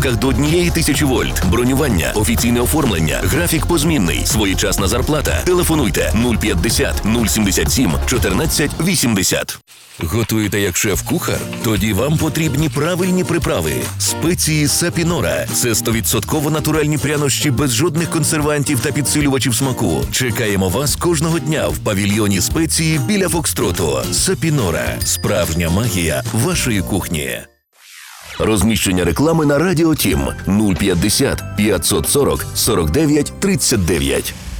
установках до 1000 вольт. Бронювання, офіційне оформлення, графік позмінний, своєчасна зарплата. Телефонуйте 050 077 14 80. Готуєте як шеф-кухар? Тоді вам потрібні правильні приправи. Спеції Сапінора – це 100% натуральні прянощі без жодних консервантів та підсилювачів смаку. Чекаємо вас кожного дня в павільйоні спеції біля Фокстроту. Сапінора – справжня магія вашої кухні. Розміщення реклами на Радіо Тім 050 540 49 39.